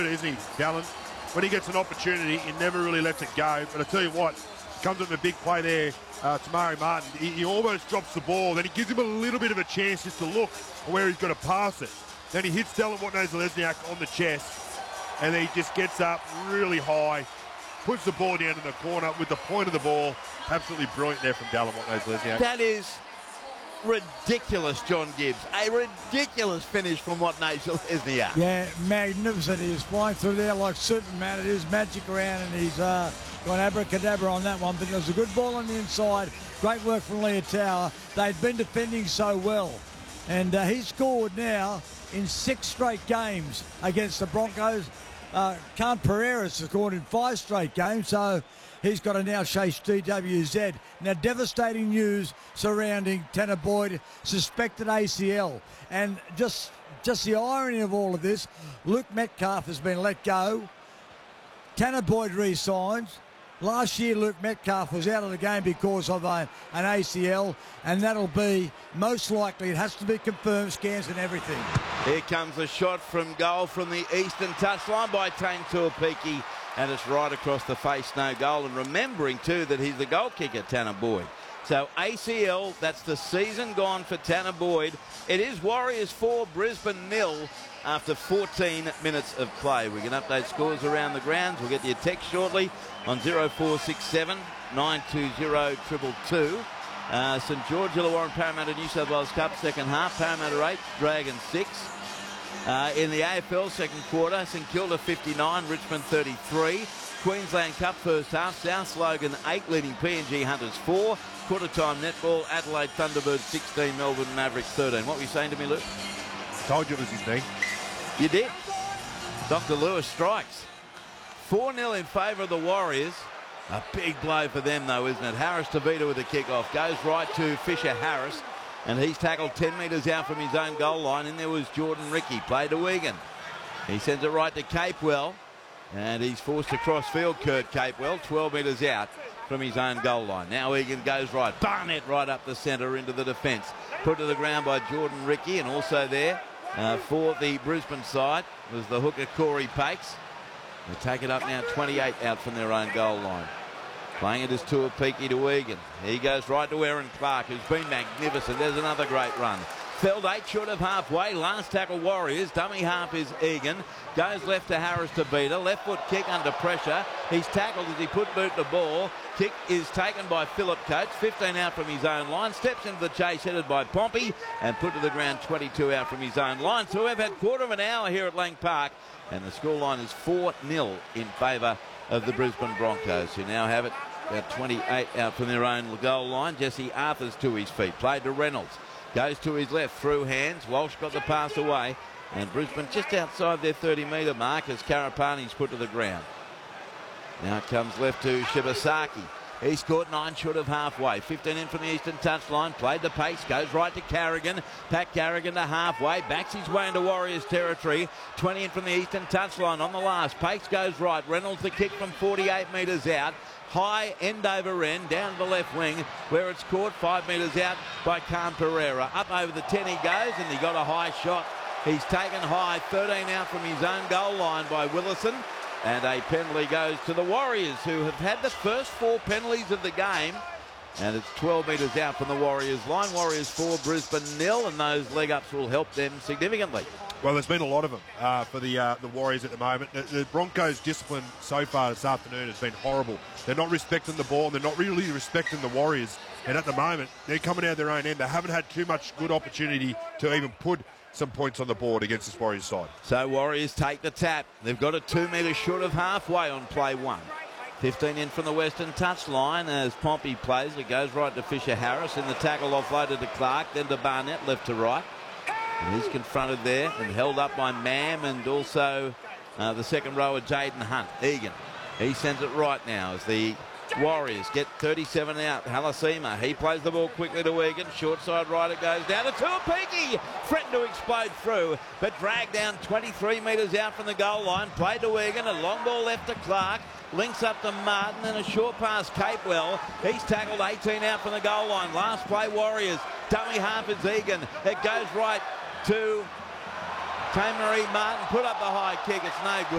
Isn't he, Dallin? When he gets an opportunity, he never really lets it go. But I tell you what, comes with a big play there, Tamari Martin. He almost drops the ball. Then he gives him a little bit of a chance just to look where he's going to pass it. Then he hits Dallin Watene-Zelezniak on the chest. And then he just gets up really high, puts the ball down in the corner with the point of the ball. Absolutely brilliant there from Dallin Watene-Zelezniak. That is ridiculous, John Gibbs. A ridiculous finish from Watene-Zelezniak. Yeah, magnificent. He's flying through there like Superman. It is magic around, and he's gone abracadabra on that one. But it was a good ball on the inside. Great work from Leotower. They'd been defending so well. And he scored now in 6 straight games against the Broncos. Khan Pereira has scored in 5 straight games, so he's got to now chase DWZ. Now, devastating news surrounding Tanner Boyd, suspected ACL. And just the irony of all of this, Luke Metcalf has been let go. Tanner Boyd re-signs. Last year, Luke Metcalf was out of the game because of an ACL, and that'll be, most likely, it has to be confirmed, scans and everything. Here comes a shot from goal from the eastern touchline by Tane Tuapiki, and it's right across the face, no goal. And remembering, too, that he's the goal kicker, Tanner Boyd. So ACL, that's the season gone for Tanner Boyd. It is Warriors 4, Brisbane 0 after 14 minutes of play. We can update scores around the grounds. We'll get your text shortly on 0467 920 222. St George Illawarra Parramatta New South Wales Cup second half. Parramatta 8, Dragons 6. In the AFL second quarter, St Kilda 59, Richmond 33. Queensland Cup first half, South Logan 8 leading PNG Hunters 4. Quarter time netball, Adelaide Thunderbirds 16, Melbourne Mavericks 13. What were you saying to me, Luke? I told you it was his knee. You did. Dr. Lewis strikes. 4-0 in favour of the Warriors. A big blow for them, though, isn't it? Harris Tavita with the kick-off. Goes right to Fisher Harris, and he's tackled 10 metres out from his own goal line. And there was Jordan Ricky. Play to Egan. He sends it right to Capewell, and he's forced to cross-field Kurt Capewell, 12 metres out from his own goal line. Now Egan goes right. Barnett right up the centre into the defence. Put to the ground by Jordan Ricky, and also there for the Brisbane side was the hooker Corey Pakes. They take it up now, 28 out from their own goal line. Playing it as Tuapiki to Egan. He goes right to Aaron Clark, who's been magnificent. There's another great run. Felled 8 short of halfway. Last tackle Warriors. Dummy half is Egan. Goes left to Harris Tavita. Left foot kick under pressure. He's tackled as he put boot the ball. Kick is taken by Philip Coates. 15 out from his own line. Steps into the chase headed by Pompey and put to the ground 22 out from his own line. So we've had quarter of an hour here at Lang Park, and the scoreline is 4-0 in favour of the Brisbane Broncos, who now have it about 28 out from their own goal line. Jesse Arthur's to his feet. Played to Reynolds. Goes to his left, through hands. Walsh got the pass away. And Brisbane just outside their 30-metre mark as Karapani's put to the ground. Now it comes left to Shibasaki. He scored 9 short of halfway. 15 in from the eastern touchline. Played the pace. Goes right to Carrigan. Pat Carrigan to halfway. Backs his way into Warriors territory. 20 in from the eastern touchline on the last. Pace goes right. Reynolds the kick from 48 metres out. High end over end, down the left wing, where it's caught 5 metres out by Khan Pereira. Up over the 10 he goes, and he got a high shot. He's taken high, 13 out from his own goal line by Willison. And a penalty goes to the Warriors, who have had the first 4 penalties of the game. And it's 12 metres out from the Warriors line. Warriors 4, Brisbane 0, and those leg-ups will help them significantly. Well, there's been a lot of them for the Warriors at the moment. The Broncos' discipline so far this afternoon has been horrible. They're not respecting the ball, and they're not really respecting the Warriors. And at the moment, they're coming out their own end. They haven't had too much good opportunity to even put some points on the board against this Warriors side. So Warriors take the tap. They've got a 2 metres short of halfway on play 1. 15 in from the western touchline as Pompey plays. It goes right to Fisher Harris, and the tackle offloaded to Clark, then to Barnett, left to right. And he's confronted there and held up by Mam and also the second rower, Jaden Hunt. Egan, he sends it right now as the Warriors get 37 out. Halasima, he plays the ball quickly to Egan. Short side right, it goes down to Tuapiki. Threatened to explode through, but dragged down 23 metres out from the goal line. Played to Egan, a long ball left to Clark. Links up to Martin and a short pass Capewell. He's tackled 18 out from the goal line. Last play Warriors. Dummy half is Egan. It goes right to Marie Martin. Put up the high kick. It's no good.